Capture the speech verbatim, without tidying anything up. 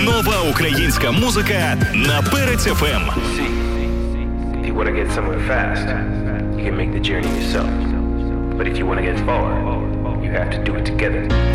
Нова українська музика на Перець еф ем. If you want to get somewhere fast, you can make the journey yourself. But if you want to get far, you have to do it together.